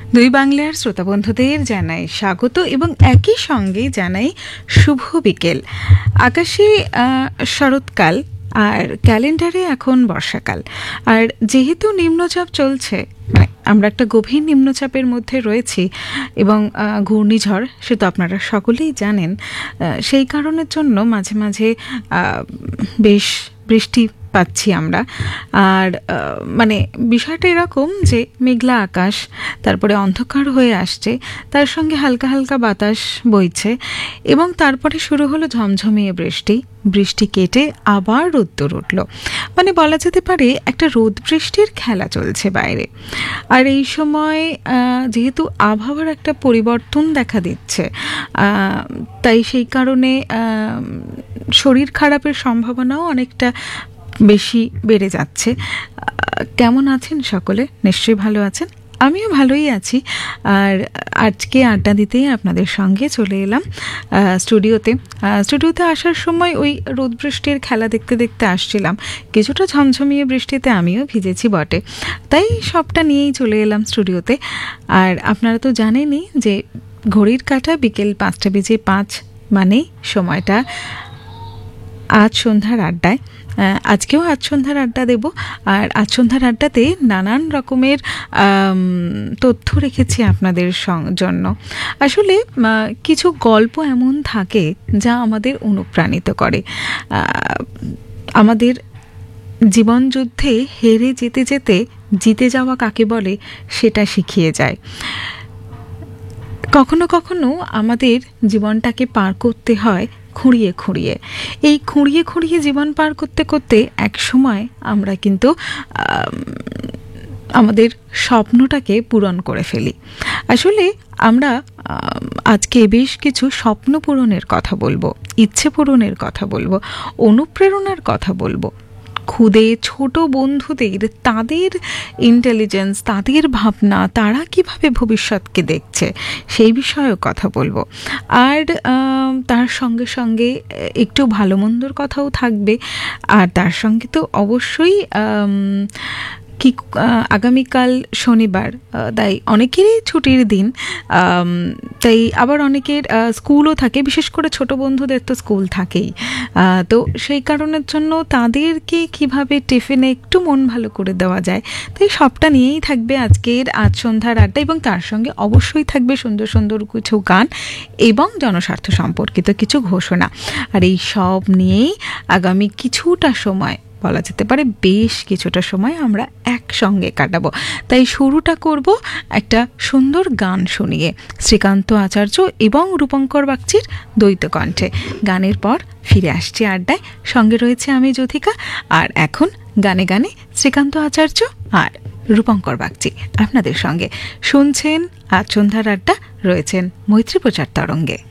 দুই বাংলার শ্রোতা বন্ধুদের জানাই স্বাগত এবং একই সঙ্গে জানাই শুভ বিকেল। আকাশে শরৎকাল আর ক্যালেন্ডারে এখন বর্ষাকাল। আর যেহেতু নিম্নচাপ চলছে, মানে আমরা একটা গভীর নিম্নচাপের মধ্যে রয়েছি এবং ঘূর্ণিঝড়, সে তো আপনারা সকলেই জানেন। সেই কারণের জন্য মাঝে মাঝে বেশ বৃষ্টি পাচ্ছি আমরা। আর মানে বিষয়টা এরকম যে মেঘলা আকাশ, তারপরে অন্ধকার হয়ে আসছে, তার সঙ্গে হালকা হালকা বাতাস বইছে এবং তারপরে শুরু হলো ঝমঝমিয়ে বৃষ্টি। বৃষ্টি কেটে আবার রোদ্দুর উঠল, মানে বলা যেতে পারে একটা রোদ বৃষ্টির খেলা চলছে বাইরে। আর এই সময় যেহেতু আবহাওয়ার একটা পরিবর্তন দেখা দিচ্ছে, তাই সেই কারণে শরীর খারাপের সম্ভাবনাও অনেকটা বেশি বেড়ে যাচ্ছে। কেমন আছেন সকলে? নিশ্চয়ই ভালো আছেন। আমিও ভালোই আছি। আর আজকে আড্ডা দিতেই আপনাদের সঙ্গে চলে এলাম স্টুডিওতে আসার সময় ওই রোদ বৃষ্টির খেলা দেখতে দেখতে আসছিলাম। কিছুটা ঝমঝমিয়ে বৃষ্টিতে আমিও ভিজেছি বটে, তাই সবটা নিয়েই চলে এলাম স্টুডিওতে। আর আপনারা তো জানেনই যে ঘড়ির কাঁটা বিকেল 5:05, মানে সময়টা আজ সন্ধ্যার আড্ডায়। আজকেও আজ সন্ধ্যার আড্ডা দেব। আর আজ সন্ধ্যার আড্ডাতে নানান রকমের তথ্য রেখেছি আপনাদের জন্য। আসলে কিছু গল্প এমন থাকে যা আমাদের অনুপ্রাণিত করে, আমাদের জীবন যুদ্ধে হেরে যেতে যেতে জিতে যাওয়া কাকে বলে সেটা শিখিয়ে যায়। কখনো কখনো আমাদের জীবনটাকে পার করতে হয় খুঁড়িয়ে খুঁড়িয়ে। এই খুঁড়িয়ে খুঁড়িয়ে জীবন পার করতে করতে এক সময় আমরা কিন্তু আমাদের স্বপ্নটাকে পূরণ করে ফেলি। আসলে আমরা আজকে বেশ কিছু স্বপ্ন পূরণের কথা বলবো, ইচ্ছে পূরণের কথা বলবো, অনুপ্রেরণার কথা বলবো। খুদে ছোট বন্ধুদের, তাদের ইন্টেলিজেন্স, তাদের ভাবনা, তারা কিভাবে ভবিষ্যৎকে দেখছে সেই বিষয়েও কথা বলবো। আর তার সঙ্গে সঙ্গে একটু ভালো মন্দর কথাও থাকবে। আর তার সঙ্গে তো অবশ্যই কি আগামীকাল শনিবার, তাই অনেকেরই ছুটির দিন, তাই আবার অনেকের স্কুলও থাকে, বিশেষ করে ছোট বন্ধুদের তো স্কুল থাকেই। তো সেই কারণের জন্য তাদেরকে কিভাবে টিফিনে একটু মন ভালো করে দেওয়া যায়, তাই সবটা নিয়েই থাকবে আজকের আজ সন্ধ্যার আড্ডা। এবং তার সঙ্গে অবশ্যই থাকবে সুন্দর সুন্দর কিছু গান এবং জনস্বার্থ সম্পর্কিত কিছু ঘোষণা। আর এই সব নিয়েই আগামী কিছুটা সময়, বলা যেতে পারে বেশ কিছুটা সময়, আমরা একসঙ্গে কাটাবো। তাই শুরুটা করব একটা সুন্দর গান শুনিয়ে, শ্রীকান্ত আচার্য এবং রূপঙ্কর বাগচির দ্বৈত কণ্ঠে। গানের পর ফিরে আসছি আড্ডায়, সঙ্গে রয়েছে আমি জ্যোতিকা। আর এখন গানে গানে শ্রীকান্ত আচার্য আর রূপঙ্কর বাগচি আপনাদের সঙ্গে শুনছেন আজ সন্ধ্যার আড্ডা, রয়েছেন মৈত্রী প্রচার তরঙ্গে।